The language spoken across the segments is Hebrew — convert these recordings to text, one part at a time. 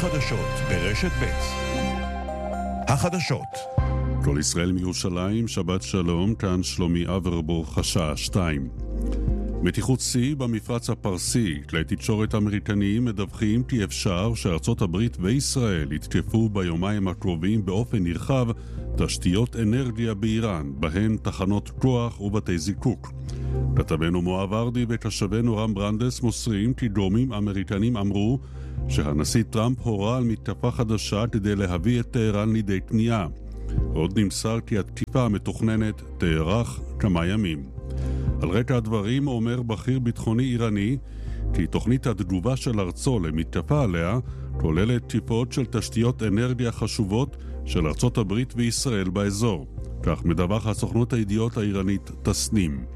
החדשות ברשת ב'. החדשות. כל ישראל מירושלים, שבת שלום, כאן שלומי אברבור חשה 2. מתיחות שיא במפרץ הפרסי. כלי תקשורת אמריקניים מדווחים כי אפשר שארצות הברית וישראל יתקפו ביומיים הקרובים באופן נרחב תשתיות אנרגיה באיראן, בהן תחנות כוח ובתי זיקוק. כתבנו מואב ארדי וכתבנו רם ברנדס מוסרים כי גורמים אמריקנים אמרו שהנשיא טראמפ הורה על מתקפה חדשה כדי להביא את טהרן לידי כניעה. עוד נמסר כי התקיפה המתוכננת תארך כמה ימים. על רקע הדברים אומר בכיר ביטחוני איראני כי תוכנית התגובה של ארצו למתקפה עליה כוללת תקיפות של תשתיות אנרגיה חשובות של ארצות הברית וישראל באזור. כך מדווח הסוכנות הידיעות האיראנית תסנים.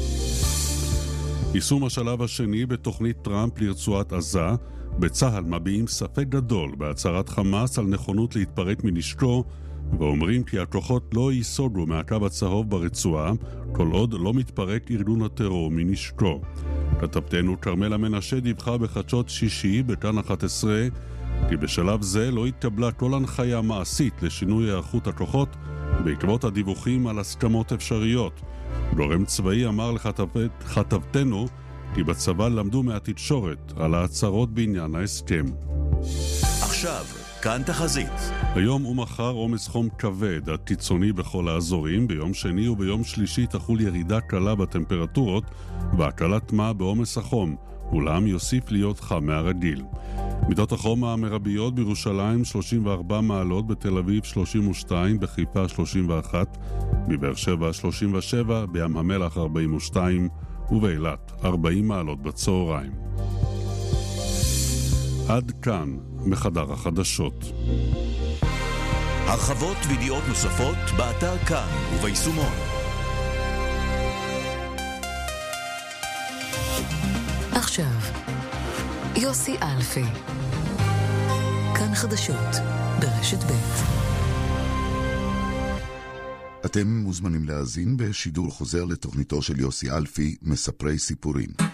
יישום השלב השני בתוכנית טראמפ לרצועת עזה. בצהל מביעים ספק גדול בהצהרת חמאס על נכונות להתפרק מנשקו, ואומרים כי הכוחות לא ייסוגו מהקו הצהוב ברצועה כל עוד לא מתפרק ארגון הטרור מנשקו. כתבתנו כרמלה מנשה דיווחה בחדשות שישי בכאן 11 כי בשלב זה לא התקבלה כל הנחיה מעשית לשינוי היערכות הכוחות בעקבות הדיווחים על הסכמות אפשריות. גורם צבאי אמר לכתבתנו כי בצבא למדו מהתקשורת על ההצהרות בעניין ההסכם. עכשיו, כאן תחזית. היום ומחר עומס חום כבד עד קיצוני בכל האזורים. ביום שני וביום שלישי תחול ירידה קלה בטמפרטורות והקלת מה בעומס החום, אולם יוסיף להיות חם מהרגיל. מידות החום המרביות בירושלים 34 מעלות, בתל אביב 32, בחיפה 31, בבאר שבע 37, בים המלח 42 ובאילת 40 מעלות בצהריים. עד כאן מחדר החדשות. הרחבות וידיעות נוספות באתר כאן וביישומון. עכשיו יוסי אלפי, כאן חדשות ברשת ב'. אתם מוזמנים להאזין בשידור חוזר לתוכניתו של יוסי אלפי, מספרי סיפורים.